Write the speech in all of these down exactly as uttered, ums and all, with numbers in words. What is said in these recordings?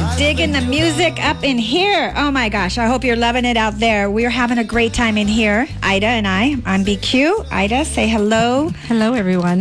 Digging the music up in here. Oh my gosh, I hope you're loving it out there. We're having a great time in here. Ida and I, I'm B Q. Ida, say hello. Hello, everyone.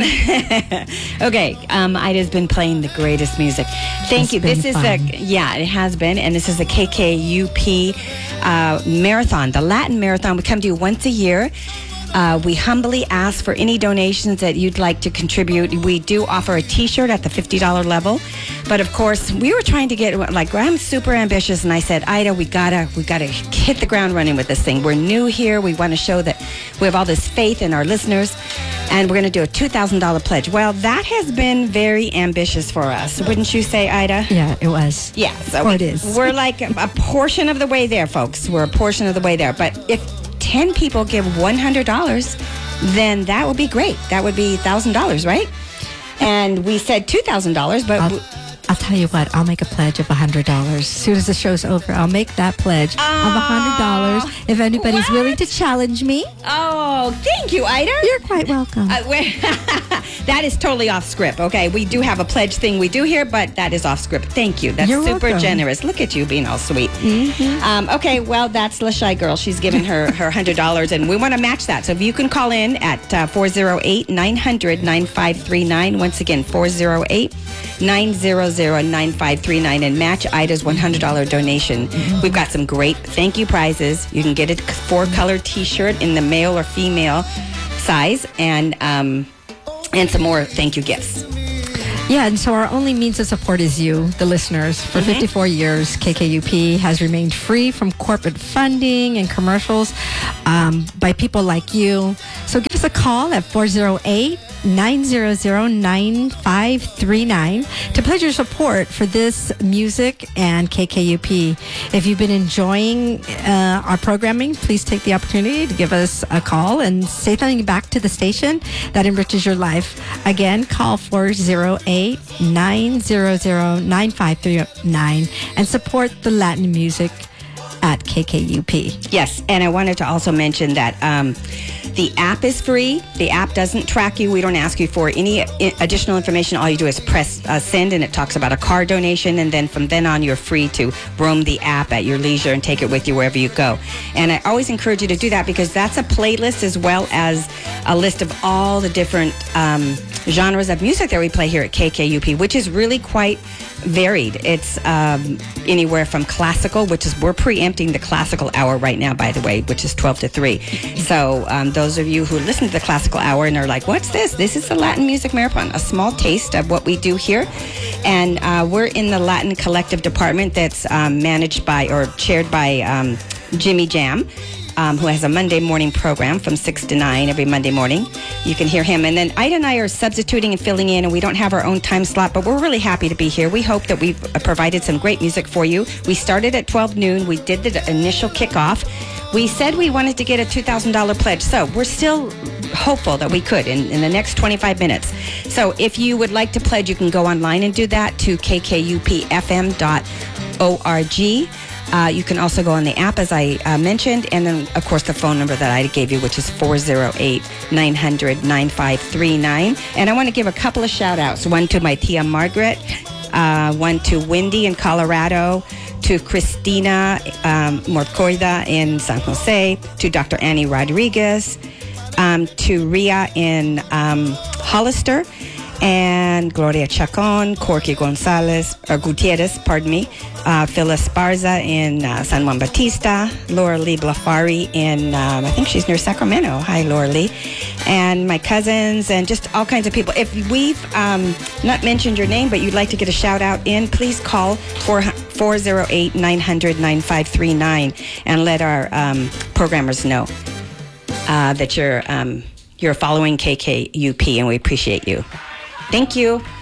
Okay, um, Ida's been playing the greatest music. Thank It's you. been This is fun. a, yeah, it has been, and this is the K K U P uh, Marathon, the Latin Marathon. We come to you once a year. Uh, we humbly ask for any donations that you'd like to contribute. We do offer a T-shirt at the fifty dollars level, but of course, we were trying to get like I'm super ambitious, and I said, Ida, we gotta we gotta hit the ground running with this thing. We're new here. We want to show that we have all this faith in our listeners, and we're going to do a two thousand dollars pledge. Well, that has been very ambitious for us, wouldn't you say, Ida? Yeah, it was. Yeah, so Or it is. We're like a, a portion of the way there, folks. We're a portion of the way there, but if ten people give one hundred dollars, then that would be great. That would be one thousand dollars, right? And we said two thousand dollars, but... I'll, w- I'll tell you what, I'll make a pledge of one hundred dollars. As soon as the show's over, I'll make that pledge of one hundred dollars if anybody's what? willing to challenge me. Oh, thank you, Ida. You're quite welcome. Uh, we're- that is totally off script, okay? We do have a pledge thing we do here, but that is off script. Thank you. That's You're super welcome. generous. Look at you being all sweet. Mm-hmm. Um, okay, well, that's La Shy Girl. She's giving her, her one hundred dollars, and we want to match that. So if you can call in at uh, four oh eight, nine hundred, nine five three nine. Once again, four oh eight, nine hundred, nine five three nine, and match Ida's one hundred dollars donation. Mm-hmm. We've got some great thank you prizes. You can get a four-color T-shirt in the male or female size, and um, and some more thank you gifts. Yeah, and so our only means of support is you, the listeners. For Mm-hmm. fifty-four years, K K U P has remained free from corporate funding and commercials um, by people like you. So give us a call at four oh eight, nine hundred, nine five three nine to pledge your support for this music and K K U P. If you've been enjoying uh, our programming, please take the opportunity to give us a call and say something back to the station that enriches your life. Again, call four oh eight, nine hundred, nine five three nine and support the Latin music at K K U P. Yes, and I wanted to also mention that um, the app is free. The app doesn't track you. We don't ask you for any i- additional information. All you do is press uh, send, and it talks about a car donation, and then from then on, you're free to roam the app at your leisure and take it with you wherever you go. And I always encourage you to do that because that's a playlist as well as a list of all the different um, genres of music that we play here at K K U P, which is really quite varied. It's um, anywhere from classical, which is, we're preempting the classical hour right now, by the way, which is twelve to three. So um, those of you who listen to the classical hour and are like, what's this? This is the Latin Music Marathon, a small taste of what we do here. And uh, we're in the Latin Collective Department that's um, managed by or chaired by um, Jimmy Jam. Um, who has a Monday morning program from six to nine every Monday morning. You can hear him. And then Ida and I are substituting and filling in, and we don't have our own time slot, but we're really happy to be here. We hope that we've uh, provided some great music for you. We started at twelve noon. We did the initial kickoff. We said we wanted to get a two thousand dollars pledge, so we're still hopeful that we could in, in the next twenty-five minutes. So if you would like to pledge, you can go online and do that to k k u p f m dot org. Uh, you can also go on the app, as I uh, mentioned, and then, of course, the phone number that I gave you, which is four oh eight, nine hundred, nine five three nine. And I want to give a couple of shout-outs, one to my tia Margaret, uh, one to Wendy in Colorado, to Christina um, Morcoida in San Jose, to Doctor Annie Rodriguez, um, to Ria in um, Hollister, and Gloria Chacon, Corky Gonzalez, or Gutierrez, pardon me, uh, Phyllis Barza in uh, San Juan Bautista, Laura Lee Blafari in, um, I think she's near Sacramento. Hi, Laura Lee. And my cousins and just all kinds of people. If we've um, not mentioned your name, but you'd like to get a shout out in, please call four oh eight, nine hundred, nine five three nine and let our um, programmers know uh, that you're, um, you're following K K U P, and we appreciate you. Thank you.